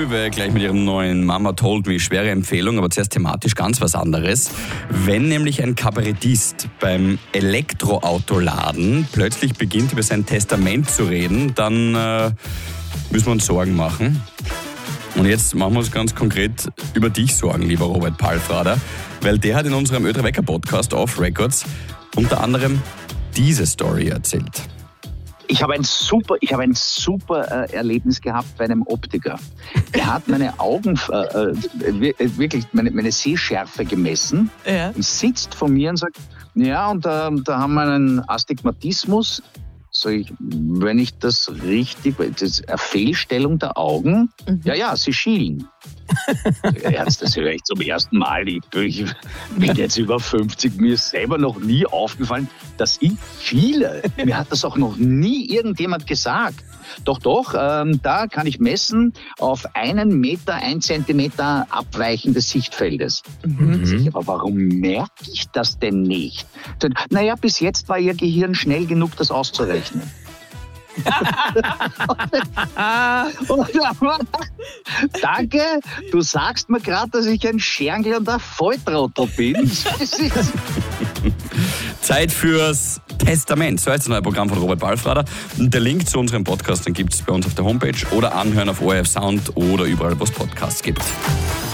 Löwe gleich mit ihrem neuen Mama Told Me, schwere Empfehlung, aber zuerst thematisch ganz was anderes. Wenn nämlich ein Kabarettist beim Elektroautoladen plötzlich beginnt, über sein Testament zu reden, dann müssen wir uns Sorgen machen. Und jetzt machen wir uns ganz konkret über dich Sorgen, lieber Robert Palfrader, weil der hat in unserem Ö3-Wecker-Podcast Off Records unter anderem diese Story erzählt. Ich habe ein super Erlebnis gehabt bei einem Optiker. Der hat meine Augen, wirklich meine Sehschärfe gemessen, und sitzt vor mir und sagt, ja, und da haben wir einen Astigmatismus. Sag ich, wenn ich das richtig, das ist eine Fehlstellung der Augen. Ja, sie schielen. Ernst, das höre ich zum ersten Mal. Ich bin jetzt über 50, mir ist selber noch nie aufgefallen, dass ich schiele. Mir hat das auch noch nie irgendjemand gesagt. Doch, da kann ich messen auf 1 Meter, 1 Zentimeter Abweichen des Sichtfeldes. Aber warum merke ich das denn nicht? Naja, bis jetzt war Ihr Gehirn schnell genug, das auszurechnen. Danke, du sagst mir gerade, dass ich ein Scherngel und ein Volltrottel bin. Zeit fürs Testament. So heißt das neue Programm von Robert Palfrader. Und der Link zu unserem Podcast, den gibt es bei uns auf der Homepage oder anhören auf ORF Sound oder überall, wo es Podcasts gibt.